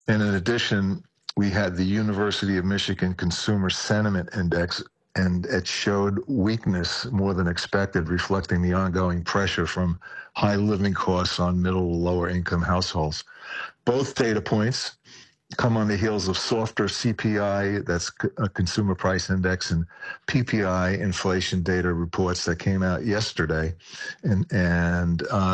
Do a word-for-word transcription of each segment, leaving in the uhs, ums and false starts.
And in addition, we had the University of Michigan Consumer Sentiment Index, and it showed weakness more than expected, reflecting the ongoing pressure from high living costs on middle to lower income households. Both data points come on the heels of softer C P I, that's a consumer price index, and P P I, inflation data reports that came out yesterday. And, and uh,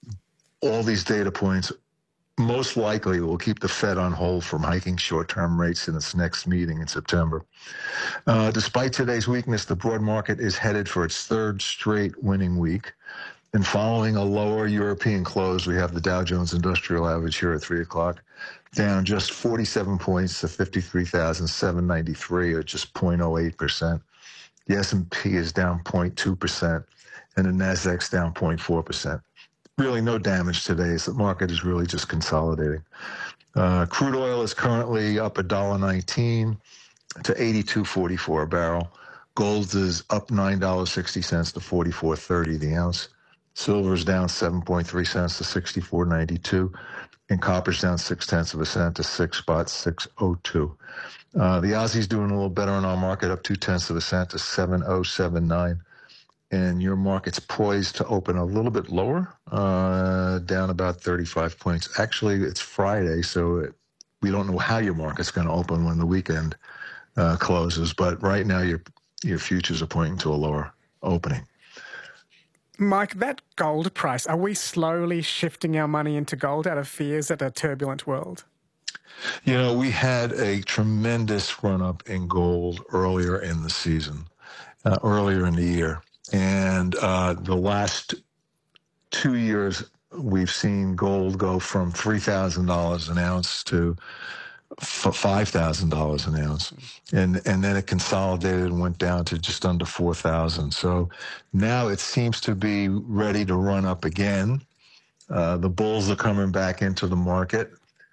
all these data points most likely will keep the Fed on hold from hiking short-term rates in its next meeting in September. Uh, despite today's weakness, the broad market is headed for its third straight winning week. And following a lower European close, we have the Dow Jones Industrial Average here at three o'clock, down just forty-seven points to fifty-three thousand seven hundred ninety-three, or just zero point zero eight percent. The S and P is down zero point two percent, and the NASDAQ's down zero point four percent. Really no damage today. So the market is really just consolidating. Uh, crude oil is currently up one dollar nineteen to eighty-two forty-four a barrel. Gold is up nine dollars and sixty cents to forty-four thirty the ounce. Silver is down seven point three cents to sixty-four ninety-two. And copper's down six tenths of a cent to six spot six oh two. Uh, the Aussie's doing a little better in our market, up two tenths of a cent to seven oh seven nine. And your market's poised to open a little bit lower, uh, down about thirty-five points. Actually, it's Friday, so it, we don't know how your market's going to open when the weekend uh, closes. But right now, your your futures are pointing to a lower opening. Mike, that gold price, are we slowly shifting our money into gold out of fears at a turbulent world? You know, we had a tremendous run-up in gold earlier in the season, uh, earlier in the year. And uh, the last two years, we've seen gold go from three thousand dollars an ounce to five thousand dollars an ounce. And and then it consolidated and went down to just under four thousand dollars. So now it seems to be ready to run up again. Uh, the bulls are coming back into the market.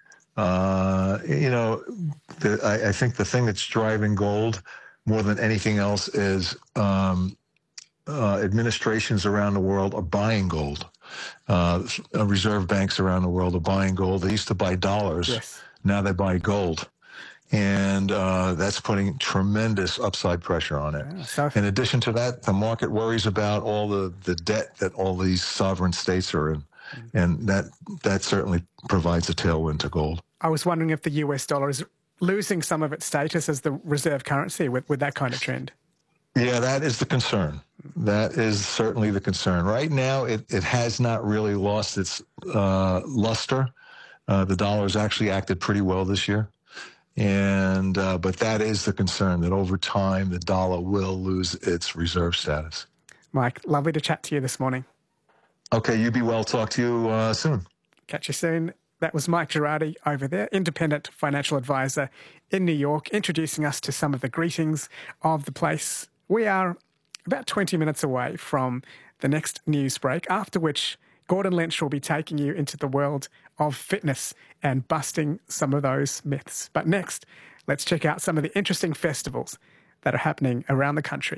Uh, you know, the, I, I think the thing that's driving gold more than anything else is um, Uh, administrations around the world are buying gold. Uh, reserve banks around the world are buying gold. They used to buy dollars. Yes. Now they buy gold. And uh, that's putting tremendous upside pressure on it. Yeah, so in addition to that, the market worries about all the, the debt that all these sovereign states are in. Mm-hmm. And that, that certainly provides a tailwind to gold. I was wondering if the U S dollar is losing some of its status as the reserve currency with, with that kind of trend. Yeah, that is the concern. That is certainly the concern. Right now, it, it has not really lost its uh, luster. Uh, the dollar has actually acted pretty well this year. And uh, but that is the concern, that over time, the dollar will lose its reserve status. Mike, lovely to chat to you this morning. Okay, you be well. Talk to you uh, soon. Catch you soon. That was Mike Girardi over there, independent financial advisor in New York, introducing us to some of the greetings of the place. We are about twenty minutes away from the next news break, after which Gordon Lynch will be taking you into the world of fitness and busting some of those myths. But next, let's check out some of the interesting festivals that are happening around the country.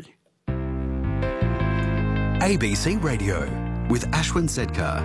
A B C Radio with Ashwin Sedkar.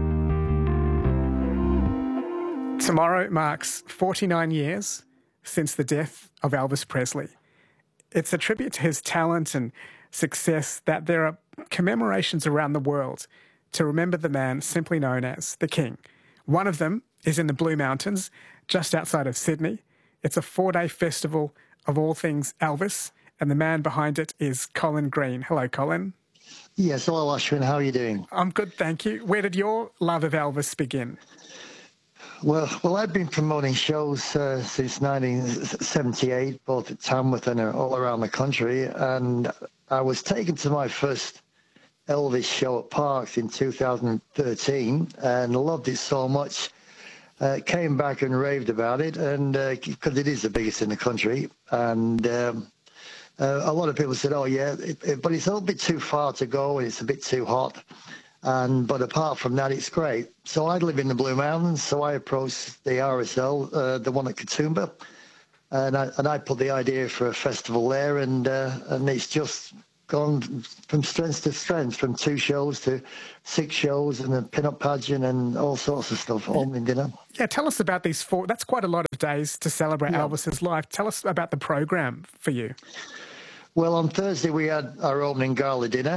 Tomorrow marks forty-nine years since the death of Elvis Presley. It's a tribute to his talent and success that there are commemorations around the world to remember the man simply known as the King. One of them is in the Blue Mountains, just outside of Sydney. It's a four-day festival of all things Elvis, and the man behind it is Colin Green. Hello, Colin. Yes, hello, Ashwin. How are you doing? I'm good, thank you. Where did your love of Elvis begin? Well, well, I've been promoting shows uh, since nineteen seventy-eight, both at Tamworth and all around the country. And I was taken to my first Elvis show at Parks in two thousand thirteen and loved it so much. Uh, came back and raved about it, and because uh, it is the biggest in the country. And um, uh, a lot of people said, oh, yeah, it, it, but it's a little bit too far to go and it's a bit too hot. And but apart from that, it's great. So I live in the Blue Mountains, so I approached the R S L, uh, the one at Katoomba, and I and I put the idea for a festival there, and uh, and it's just gone from strength to strength, from two shows to six shows and a pin-up pageant and all sorts of stuff, opening dinner. Yeah, tell us about these four. That's quite a lot of days to celebrate Yeah. Elvis's life. Tell us about the program for you. Well, on Thursday we had our opening gala dinner,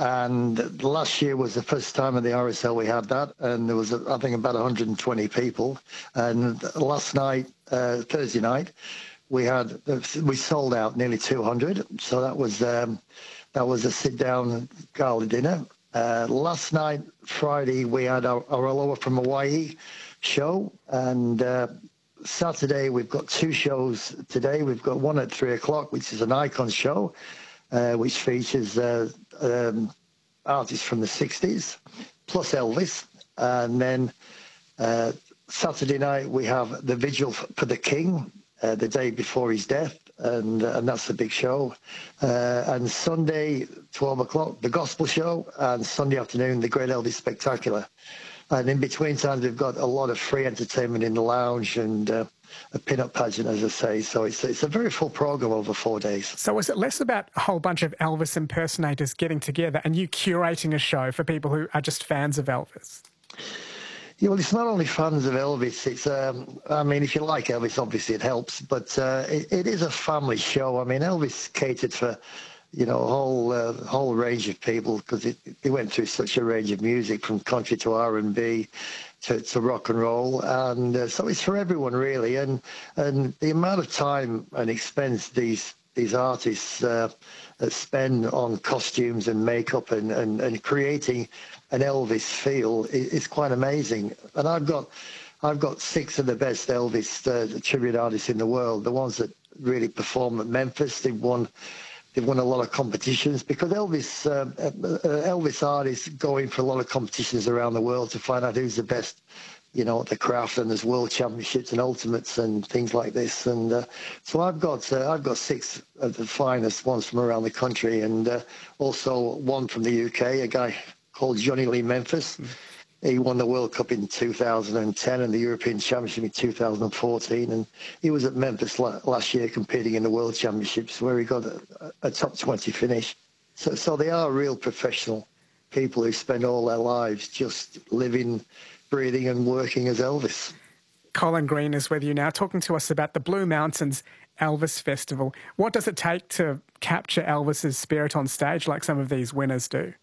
and last year was the first time in the R S L we had that, and there was, I think, about one hundred twenty people. And last night, uh, Thursday night, we had we sold out nearly two hundred. So that was um, that was a sit-down gala dinner. Uh, last night, Friday, we had our, our Aloha from Hawaii show, and uh, Saturday we've got two shows today. We've got one at three o'clock, which is an icon show, uh, which features uh, um, artists from the sixties, plus Elvis. And then uh, Saturday night we have the Vigil for the King, uh, the day before his death, and uh, and that's a big show. Uh, and Sunday, twelve o'clock, the Gospel Show, and Sunday afternoon, the Great Elvis Spectacular. And in between times, we've got a lot of free entertainment in the lounge and uh, a pin-up pageant, as I say. So it's it's a very full program over four days. So is it less about a whole bunch of Elvis impersonators getting together and you curating a show for people who are just fans of Elvis? Yeah, well, it's not only fans of Elvis. It's, um, I mean, if you like Elvis, obviously it helps. But uh, it, it is a family show. I mean, Elvis catered for, you know, a whole uh, whole range of people, because it, it went through such a range of music, from country to R and B to, to rock and roll, and uh, so it's for everyone really. And and the amount of time and expense these these artists uh, spend on costumes and makeup and, and, and creating an Elvis feel is, is quite amazing. And I've got I've got six of the best Elvis uh, tribute artists in the world, the ones that really perform at Memphis. They've won. They've won a lot of competitions, because Elvis uh, uh, Elvis artists go in for a lot of competitions around the world to find out who's the best, you know, at the craft. And there's world championships and ultimates and things like this. And uh, so I've got uh, I've got six of the finest ones from around the country, and uh, also one from the U K, a guy called Johnny Lee Memphis. He won the World Cup in two thousand ten and the European Championship in two thousand fourteen. And he was at Memphis la- last year competing in the World Championships, where he got a, a top twenty finish. So, so they are real professional people who spend all their lives just living, breathing and working as Elvis. Colin Green is with you now, talking to us about the Blue Mountains Elvis Festival. What does it take to capture Elvis's spirit on stage like some of these winners do?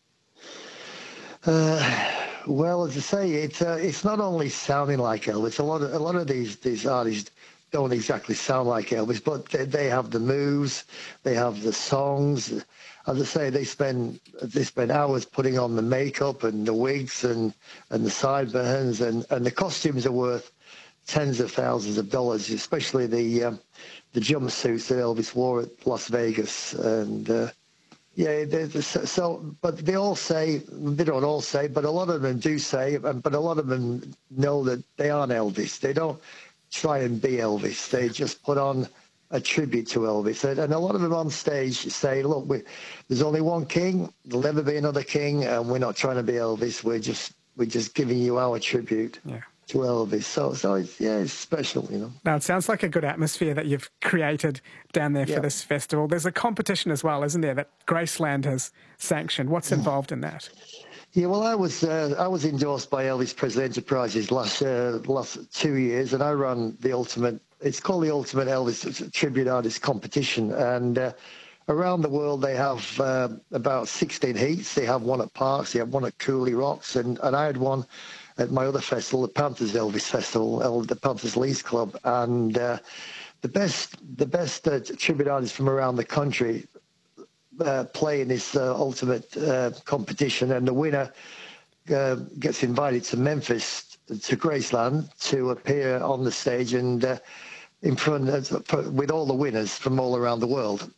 Uh, well, as I say, it's uh, it's not only sounding like Elvis. A lot of a lot of these these artists don't exactly sound like Elvis, but they, they have the moves, they have the songs. As I say, they spend they spend hours putting on the makeup and the wigs and, and the sideburns, and, and the costumes are worth tens of thousands of dollars, especially the um, the jumpsuits that Elvis wore at Las Vegas. And uh, yeah, they, they, so but they all say, they don't all say, but a lot of them do say, but a lot of them know that they aren't Elvis. They don't try and be Elvis. They just put on a tribute to Elvis. And a lot of them on stage say, look, we, there's only one king, there'll never be another king, and we're not trying to be Elvis. We're just we're just giving you our tribute. Yeah. To Elvis. So, so it's, yeah, it's special, you know. Now, it sounds like a good atmosphere that you've created down there for yeah. this festival. There's a competition as well, isn't there, that Graceland has sanctioned. What's involved in that? Yeah, well, I was uh, I was endorsed by Elvis Presley Enterprises last uh, last two years, and I run the ultimate. It's called the Ultimate Elvis Tribute Artist Competition, and uh, around the world they have uh, about sixteen heats. They have one at Parks, they have one at Cooley Rocks, and, and I had one at my other festival, the Panthers Elvis Festival, the Panthers Lease Club, and uh, the best the best uh, tribute artists from around the country uh, play in this uh, ultimate uh, competition, and the winner uh, gets invited to Memphis, to Graceland, to appear on the stage and uh, in front of, with all the winners from all around the world.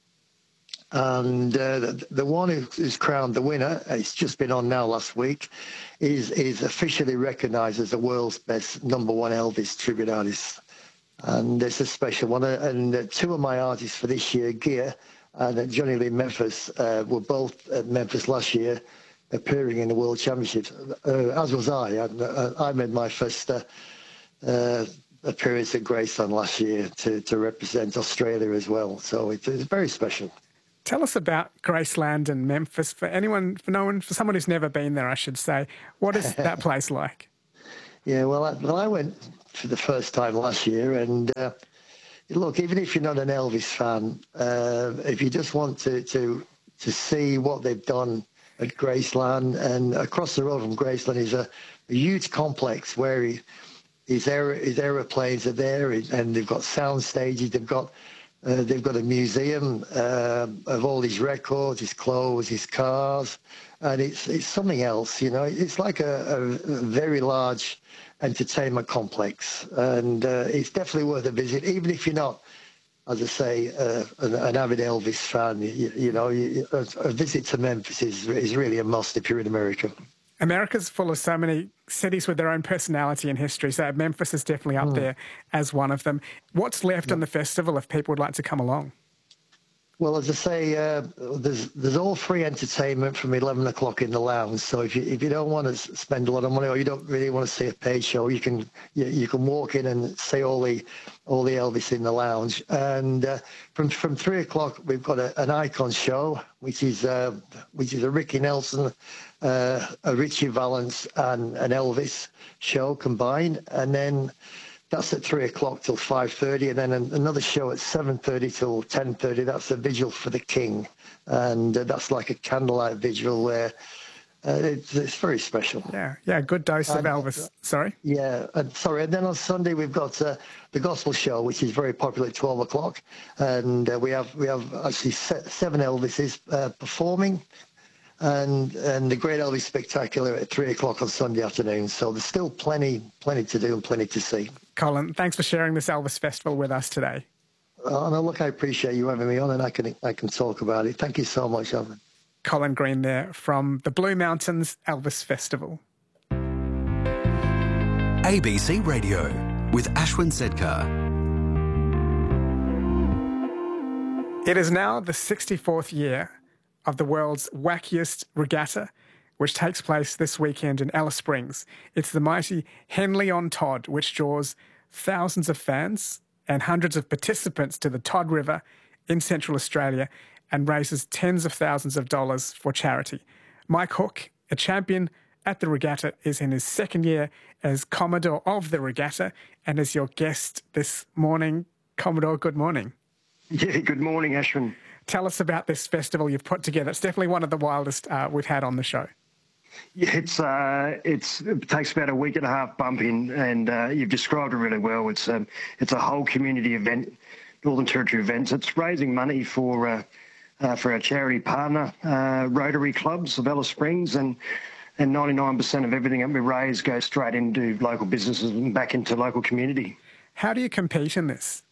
And uh, the, the one who's crowned the winner, it's just been on now last week, is is officially recognised as the world's best number one Elvis tribute artist. And it's a special one. And uh, two of my artists for this year, Gear and uh, Johnny Lee Memphis, uh, were both at Memphis last year, appearing in the World Championships, uh, as was I. I, I made my first uh, uh, appearance at Graceland last year to, to represent Australia as well. So it, it's very special. Tell us about Graceland and Memphis. For anyone, for no one, for someone who's never been there, I should say, what is that place like? Yeah, well, I, well, I went for the first time last year, and uh, look, even if you're not an Elvis fan, uh, if you just want to, to to see what they've done at Graceland, and across the road from Graceland is a, a huge complex where he, his, aer, his aeroplanes are there, and they've got sound stages, they've got uh, they've got a museum uh, of all his records, his clothes, his cars, and it's it's something else, you know. It's like a, a, a very large entertainment complex, and uh, it's definitely worth a visit, even if you're not, as I say, uh, an, an avid Elvis fan. You, you know, you, a, a visit to Memphis is, is really a must if you're in America. America's full of so many cities with their own personality and history, so Memphis is definitely up mm. there as one of them. What's left yeah. on the festival if people would like to come along? Well, as I say, uh, there's there's all free entertainment from eleven o'clock in the lounge. So if you if you don't want to spend a lot of money, or you don't really want to see a paid show, you can you, you can walk in and see all the all the Elvis in the lounge. And uh, from from three o'clock, we've got a, an icon show, which is uh, which is a Ricky Nelson, uh, a Richie Valens, and an Elvis show combined, and then that's at three o'clock till five thirty, and then another show at seven thirty till ten thirty. That's a vigil for the King, and uh, that's like a candlelight vigil where uh, it's, it's very special. Yeah, yeah, good dose and, of Elvis. Sorry. Yeah, and sorry. And then on Sunday we've got uh, the gospel show, which is very popular at twelve o'clock, and uh, we have we have actually seven Elvises uh, performing. And and the Great Elvis Spectacular at three o'clock on Sunday afternoon. So there's still plenty, plenty to do and plenty to see. Colin, thanks for sharing this Elvis Festival with us today. Oh, no, look, I appreciate you having me on, and I can I can talk about it. Thank you so much, Alvin. Colin Green there from the Blue Mountains Elvis Festival. A B C Radio with Ashwin Sedkar. It is now the sixty-fourth year of the world's wackiest regatta, which takes place this weekend in Alice Springs. It's the mighty Henley on Todd, which draws thousands of fans and hundreds of participants to the Todd River in Central Australia and raises tens of thousands of dollars for charity. Mike Hook, a champion at the regatta, is in his second year as Commodore of the regatta and is your guest this morning. Commodore, good morning. Yeah, good morning, Ashwin. Tell us about this festival you've put together. It's definitely one of the wildest uh, we've had on the show. Yeah, it's uh, it's it takes about a week and a half bumping, and uh, you've described it really well. It's um, it's a whole community event, Northern Territory events. It's raising money for uh, uh, for our charity partner, uh, Rotary Clubs of Alice Springs, and and ninety-nine percent of everything that we raise goes straight into local businesses and back into local community. How do you compete in this?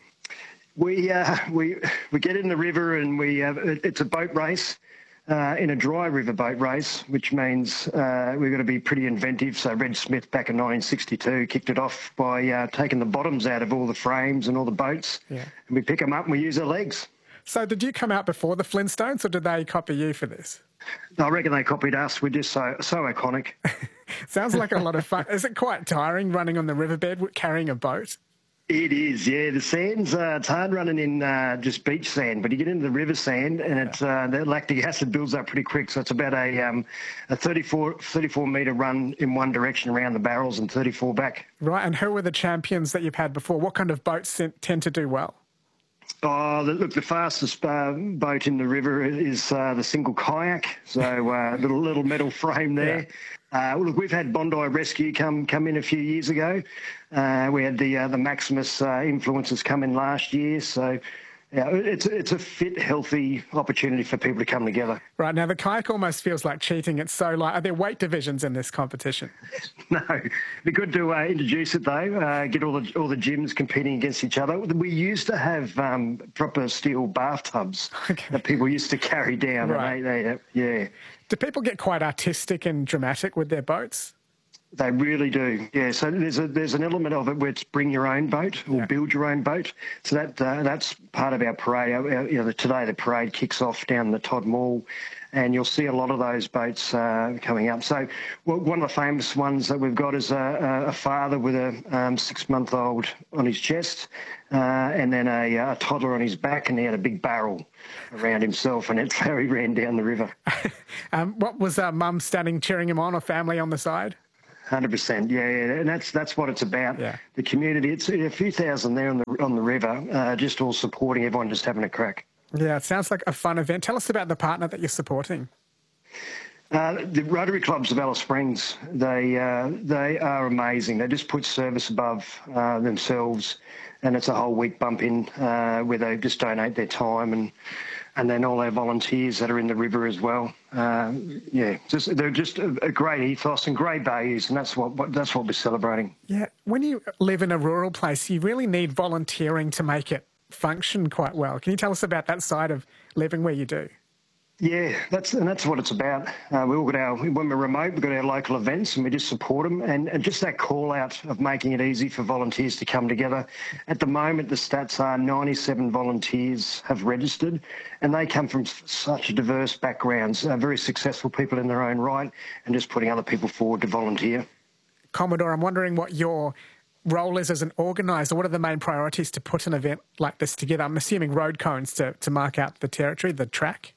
We uh, we we get in the river and we uh, it's a boat race, uh, in a dry river boat race, which means uh, we've got to be pretty inventive. So Red Smith back in nineteen sixty-two kicked it off by uh, taking the bottoms out of all the frames and all the boats, yeah. and we pick them up and we use our legs. So did you come out before the Flintstones, or did they copy you for this? I reckon they copied us. We're just so so iconic. Sounds like a lot of fun. Is it quite tiring running on the riverbed carrying a boat? It is, yeah. The sand's, uh, it's hard running in uh, just beach sand, but you get into the river sand and it's, uh, the lactic acid builds up pretty quick. So it's about a um, a thirty-four, thirty-four metre run in one direction around the barrels and thirty-four back. Right, and who were the champions that you've had before? What kind of boats tend to do well? Oh, look, the fastest uh, boat in the river is uh, the single kayak, so uh, little little metal frame there. Yeah. Uh, look, we've had Bondi Rescue come come in a few years ago. Uh, we had the uh, the Maximus uh, influencers come in last year, so yeah, it's it's a fit, healthy opportunity for people to come together. Right, now the kayak almost feels like cheating. It's so light. Are there weight divisions in this competition? No, it'd be good to uh, introduce it though. Uh, get all the all the gyms competing against each other. We used to have um, proper steel bathtubs okay. that people used to carry down. Right. And they, they, yeah. Do people get quite artistic and dramatic with their boats? They really do, yeah. So there's a, there's an element of it where it's bring your own boat or Yeah. build your own boat. So that uh, that's part of our parade. Our, our, you know, today the parade kicks off down the Todd Mall, and you'll see a lot of those boats uh, coming up. So well, one of the famous ones that we've got is a, a father with a um, six-month-old on his chest, uh, and then a, a toddler on his back, and he had a big barrel around himself, and it's how he ran down the river. Um, what was uh, mum standing cheering him on, or family on the side? Hundred percent, yeah, yeah, and that's that's what it's about. Yeah. The community. It's a few thousand there on the on the river, uh, just all supporting everyone, just having a crack. Yeah, it sounds like a fun event. Tell us about the partner that you're supporting. Uh, the Rotary Clubs of Alice Springs, they uh, they are amazing. They just put service above uh, themselves, and it's a whole week bump in uh, where they just donate their time, and and then all our volunteers that are in the river as well. Uh, yeah, just they're just a, a great ethos and great values, and that's what, what that's what we're celebrating. Yeah, when you live in a rural place, you really need volunteering to make it function quite well. Can you tell us about that side of living where you do? Yeah, that's and that's what it's about. Uh, we all got our when we're remote, we've got our local events, and we just support them. And, and just that call out of making it easy for volunteers to come together. At the moment, the stats are ninety-seven volunteers have registered, and they come from such diverse backgrounds, uh, very successful people in their own right, and just putting other people forward to volunteer. Commodore, I'm wondering what your role is as an organiser. What are the main priorities to put an event like this together? I'm assuming road cones to, to mark out the territory, the track.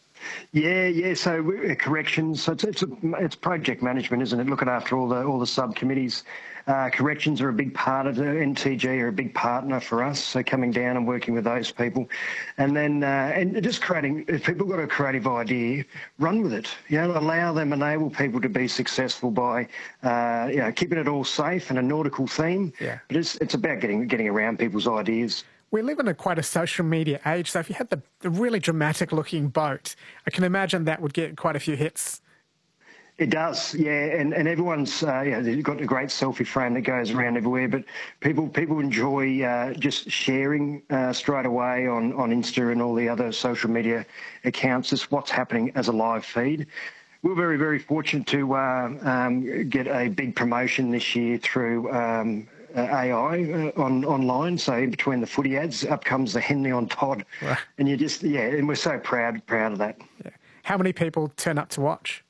Yeah, yeah. So we- corrections. So it's it's, a, it's project management, isn't it? Looking after all the all the subcommittees. Uh, corrections are a big part of the N T G, are a big partner for us. So coming down and working with those people, and then uh, and just creating. If people got a creative idea, run with it. You know, allow them, enable people to be successful by uh, you know keeping it all safe and a nautical theme. Yeah. But it's it's about getting getting around people's ideas. We live in a quite a social media age, so if you had the, the really dramatic-looking boat, I can imagine that would get quite a few hits. It does, yeah, and and everyone's uh, yeah, they've got a great selfie frame that goes around everywhere. But people people enjoy uh, just sharing uh, straight away on on Insta and all the other social media accounts just what's happening as a live feed. We're very very fortunate to uh, um, get a big promotion this year through. Um, Uh, A I uh, on online, so in between the footy ads, up comes the Henley on Todd, Right. and you just yeah, and we're so proud proud of that. Yeah. How many people turn up to watch?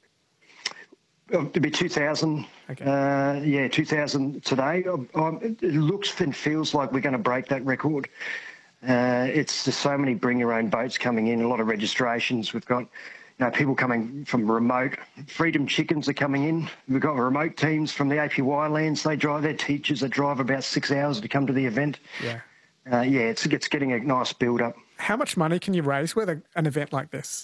Oh, to be two thousand, Okay. uh, yeah, two thousand today. Um, um, it looks and feels like we're going to break that record. Uh, it's just so many bring your own boats coming in, a lot of registrations. We've got you know, people coming from remote. Freedom Chickens are coming in. We've got remote teams from the A P Y lands. They drive their teachers that drive about six hours to come to the event. Yeah. Uh, yeah, it's, it's getting a nice build-up. How much money can you raise with a, an event like this?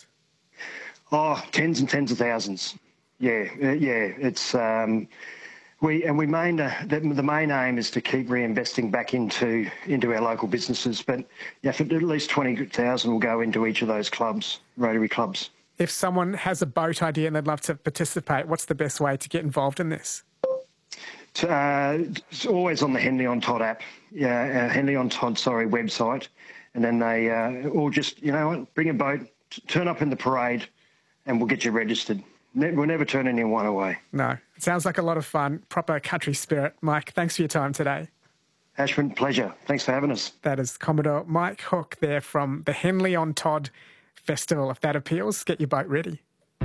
Oh, tens and tens of thousands. Yeah, uh, yeah. It's um, we and we main uh, the, the main aim is to keep reinvesting back into into our local businesses. But yeah, for at least twenty thousand will go into each of those clubs, Rotary clubs. If someone has a boat idea and they'd love to participate, what's the best way to get involved in this? Uh, it's always on the Henley on Todd app. Yeah, uh, Henley on Todd, sorry, website. And then they uh, all just, you know what, bring a boat, t- turn up in the parade, and we'll get you registered. Ne- we'll never turn anyone away. No. It sounds like a lot of fun, proper country spirit. Mike, thanks for your time today. Ashwin, pleasure. Thanks for having us. That is Commodore Mike Hook there from the Henley on Todd Festival. If that appeals, get your boat ready.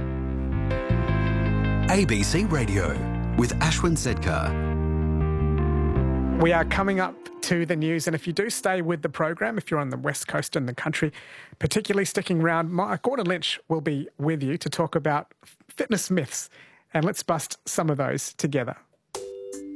A B C Radio with Ashwin Sedkar. We are coming up to the news, and if you do stay with the program, if you're on the west coast in the country, particularly sticking around, Mark Gordon Lynch will be with you to talk about fitness myths, and let's bust some of those together.